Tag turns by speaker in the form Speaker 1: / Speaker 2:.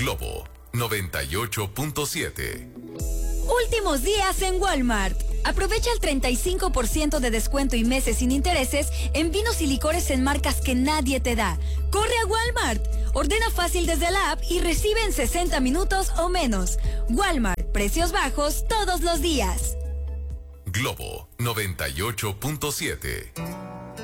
Speaker 1: Globo 98.7.
Speaker 2: Últimos días en Walmart. Aprovecha el 35% de descuento y meses sin intereses en vinos y licores en marcas que nadie te da. ¡Corre a Walmart! Ordena fácil desde la app y recibe en 60 minutos o menos. Walmart, precios bajos todos los días.
Speaker 1: Globo 98.7.